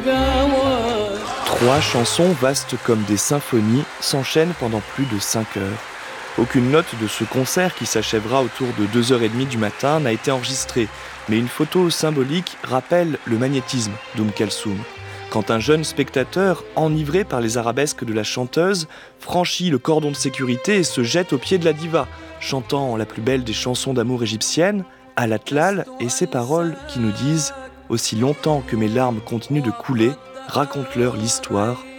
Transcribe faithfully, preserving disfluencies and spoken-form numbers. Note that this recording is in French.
Trois chansons vastes comme des symphonies s'enchaînent pendant plus de cinq heures. Aucune note de ce concert qui s'achèvera autour de deux heures trente du matin n'a été enregistrée, mais une photo symbolique rappelle le magnétisme d'Oum Kalsoum. Quand un jeune spectateur, enivré par les arabesques de la chanteuse, franchit le cordon de sécurité et se jette aux pieds de la diva, chantant la plus belle des chansons d'amour égyptiennes, Al Atlal, et ces paroles qui nous disent « Aussi longtemps que mes larmes continuent de couler, raconte-leur l'histoire